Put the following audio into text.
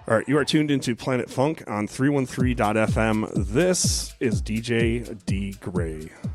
All right, you are tuned into Planet Funk on 313.fm. This is DJ D. Gray.